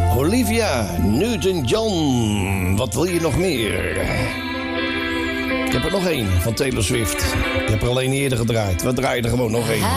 Olivia Newton-John. Wat wil je nog meer? Ik heb er nog één van Taylor Swift. Ik heb er alleen eerder gedraaid. We draaien er gewoon nog één.